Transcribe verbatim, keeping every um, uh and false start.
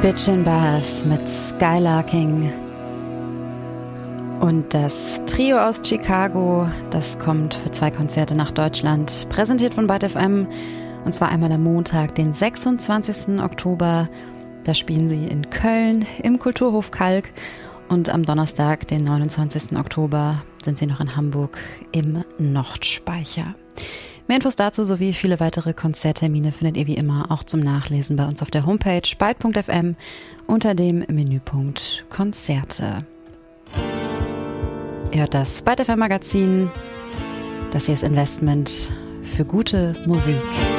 Bitchin' Bass mit Skylarking. Und das Trio aus Chicago, das kommt für zwei Konzerte nach Deutschland, präsentiert von Byte F M. Und zwar einmal am Montag, den sechsundzwanzigsten Oktober. Da spielen sie in Köln im Kulturhof Kalk. Und am Donnerstag, den neunundzwanzigsten Oktober, sind sie noch in Hamburg im Nordspeicher. Mehr Infos dazu sowie viele weitere Konzerttermine findet ihr wie immer auch zum Nachlesen bei uns auf der Homepage byte punkt f m unter dem Menüpunkt Konzerte. Ihr hört das Byte F M Magazin. Das hier ist Investment für gute Musik.